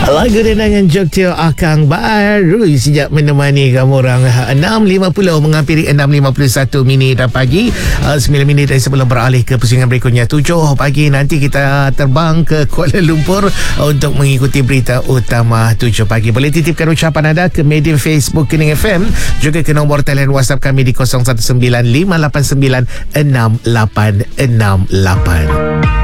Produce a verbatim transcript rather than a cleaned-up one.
Lagu dengan Jogja Akang baru sejak menemani kamu orang enam lima puluh menghampiri enam lima puluh satu minit pagi, sembilan minit dari sebelum beralih ke pusingan berikutnya tujuh pagi. Nanti kita terbang ke Kuala Lumpur untuk mengikuti berita utama tujuh pagi. Boleh titipkan ucapan anda ke media Facebook Kening F M, juga ke nombor talian WhatsApp kami di kosong satu sembilan lima lapan sembilan enam lapan enam lapan.